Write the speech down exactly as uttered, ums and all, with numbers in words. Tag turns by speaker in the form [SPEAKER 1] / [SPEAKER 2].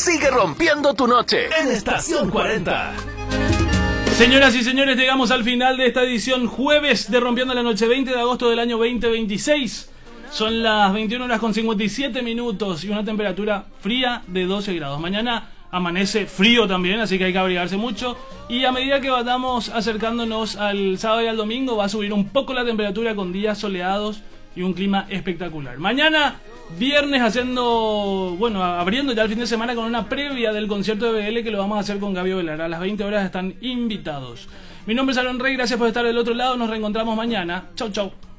[SPEAKER 1] Sigue rompiendo tu noche en Estación cuarenta.
[SPEAKER 2] Señoras y señores, llegamos al final de esta edición jueves de Rompiendo la Noche, veinte de agosto del año veinte veintiséis. Son las veintiuna horas con cincuenta y siete minutos y una temperatura fría de doce grados. Mañana amanece frío también, así que hay que abrigarse mucho. Y a medida que vayamos acercándonos al sábado y al domingo, va a subir un poco la temperatura con días soleados y un clima espectacular. Mañana, viernes, haciendo, bueno, abriendo ya el fin de semana con una previa del concierto de B L que lo vamos a hacer con Gabio Velar. A las veinte horas están invitados. Mi nombre es Aaron Rey, gracias por estar del otro lado. Nos reencontramos mañana. Chau, chau.